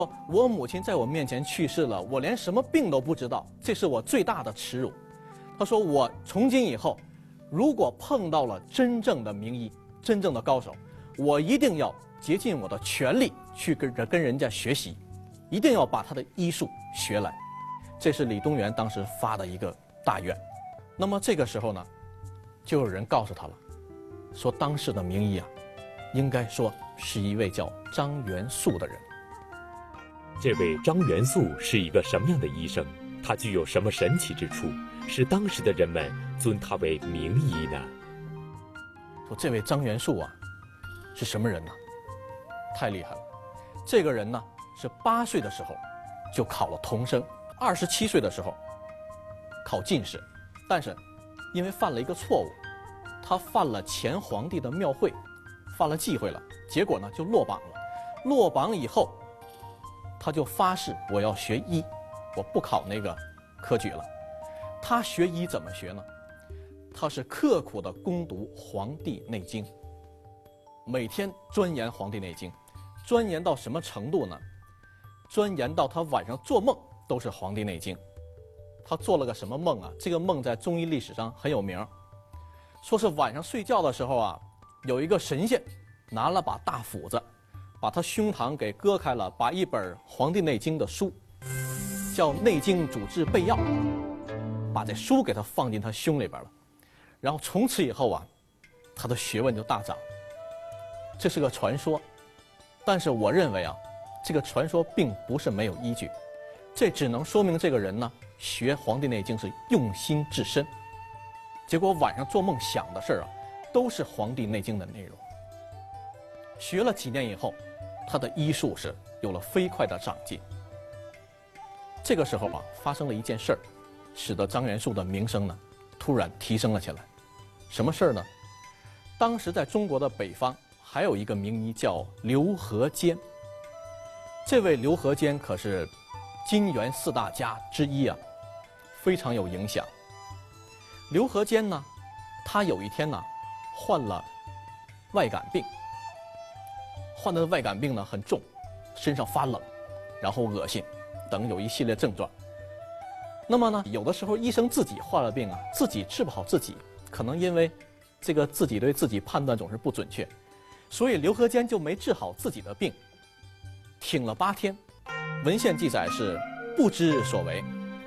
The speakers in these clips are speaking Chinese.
我母亲在我面前去世了，我连什么病都不知道，这是我最大的耻辱。他说我从今以后，如果碰到了真正的名医、真正的高手，我一定要竭尽我的全力去跟人家学习，一定要把他的医术学来。这是李东垣当时发的一个大愿。那么这个时候呢，就有人告诉他了，说当时的名医啊，应该说是一位叫张元素的人。 这位张元素是一个什么样的医生？他具有什么神奇之处，使当时的人们尊他为名医呢？ 说这位张元素啊，是什么人呢？太厉害了！这个人呢，是8岁的时候就考了童生，27岁的时候考进士，但是因为犯了一个错误，他犯了前皇帝的庙会，犯了忌讳了，结果呢就落榜了。落榜以后，他就发誓我要学医，我不考那个科举了。他学医怎么学呢？他是刻苦地攻读《黄帝内经》，每天钻研《黄帝内经》，钻研到什么程度呢？钻研到他晚上做梦都是《黄帝内经》。他做了个什么梦啊？这个梦在中医历史上很有名，说是晚上睡觉的时候啊，有一个神仙拿了把大斧子，把他胸膛给割开了，把一本《黄帝内经》的书，叫《内经主治备要》，把这书给他放进他胸里边了。然后从此以后啊，他的学问就大涨。这是个传说，但是我认为啊，这个传说并不是没有依据，这只能说明这个人呢，学《黄帝内经》是用心至深。结果晚上做梦想的事儿啊，都是《黄帝内经》的内容。学了几年以后，他的医术是有了飞快的长进。这个时候啊，发生了一件事儿，使得张元素的名声呢，突然提升了起来。什么事儿呢？当时在中国的北方还有一个名医叫刘和坚。这位刘和坚可是金元4大家之一啊，非常有影响。刘和坚呢，他有一天呢，患了外感病，患的外感病呢很重，身上发冷，然后恶心等有一系列症状。那么呢，有的时候医生自己患了病啊，自己治不好自己，可能因为这个自己对自己判断总是不准确，所以刘和坚就没治好自己的病，挺了8天，文献记载是不知所为，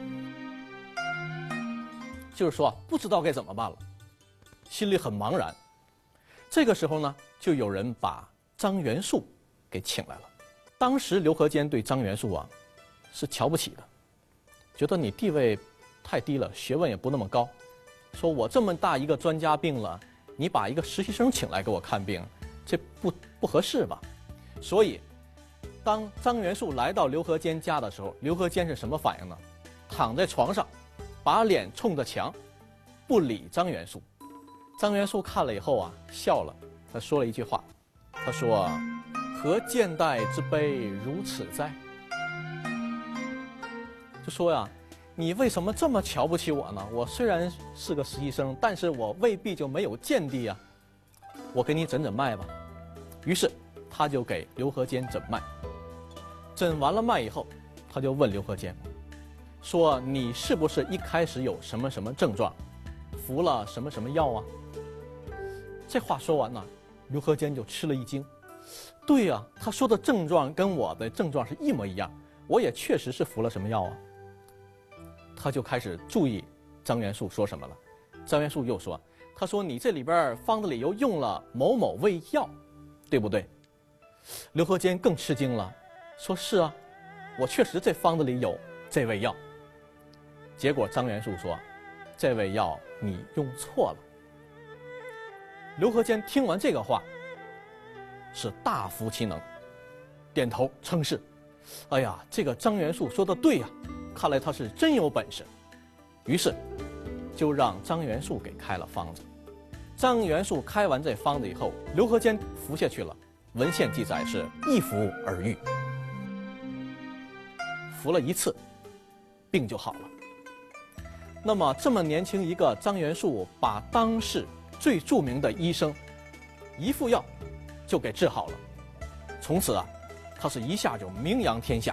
就是说不知道该怎么办了，心里很茫然。这个时候呢，就有人把张元素给请来了。当时刘和坚对张元素啊是瞧不起的，觉得你地位太低了，学问也不那么高，说我这么大一个专家病了，你把一个实习生请来给我看病，这不合适吧？所以当张元素来到刘和坚家的时候，刘和坚是什么反应呢？躺在床上，把脸冲着墙，不理张元素。张元素看了以后啊，笑了，他说了一句话，他说：“何见待之悲如此哉？”就说呀，你为什么这么瞧不起我呢？我虽然是个实习生，但是我未必就没有见地啊。我给你诊诊脉吧。于是他就给刘和坚诊脉。诊完了脉以后，他就问刘和坚说：“你是不是一开始有什么什么症状，服了什么什么药啊？”这话说完呢，刘和坚就吃了一惊。对呀，他说的症状跟我的症状是一模一样，我也确实是服了什么药啊。他就开始注意张元素说什么了。张元素又说：“他说你这里边方子里又用了某某味药，对不对？”刘和坚更吃惊了，说：“是啊，我确实这方子里有这味药。”结果张元素说：“这味药你用错了。”刘和坚听完这个话，是大服其能，点头称是。哎呀，这个张元素说的对呀，看来他是真有本事。于是就让张元素给开了方子。张元素开完这方子以后，刘和坚服下去了，文献记载是一服而愈，服了1次，病就好了。那么这么年轻一个张元素，把当世最著名的医生一副药就给治好了。从此啊， 他是一下就名扬天下。